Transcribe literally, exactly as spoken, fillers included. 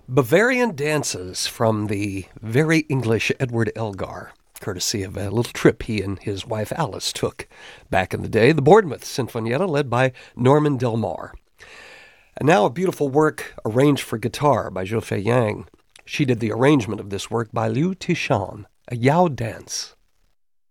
Bavarian dances from the very English Edward Elgar, courtesy of a little trip he and his wife Alice took back in the day, the Bournemouth Sinfonietta, led by Norman Delmar. And now a beautiful work arranged for guitar by Zhou Fei Yang. She did the arrangement of this work by Liu Tishan, a Yao dance.